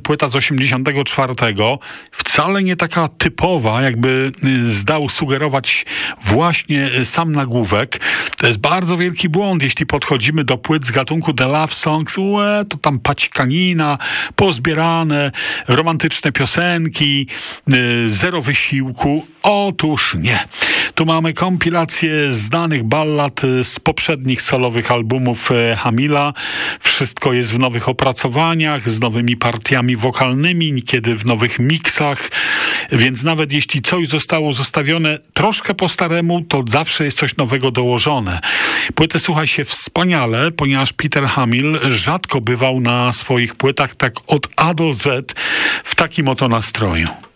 płyta z 84, wcale nie taka typowa, jakby zdał sugerować właśnie sam nagłówek. To jest bardzo wielki błąd, jeśli podchodzimy do płyt z gatunku The Love Songs, to tam pacikanina, pozbierane, romantyczne piosenki, zero wysiłku. Otóż nie. Tu mamy kompilację znanych ballad z poprzednich solowych albumów Hamila. Wszystko jest w nowych opracowaniach, z nowymi partiami wokalnymi, niekiedy w nowych miksach, więc nawet jeśli coś zostało zostawione troszkę po staremu, to zawsze jest coś nowego dołożone. Płytę słucha się wspaniale, ponieważ Peter Hamil rzadko bywał na swoich płytach tak od A do Z w takim oto nastroju.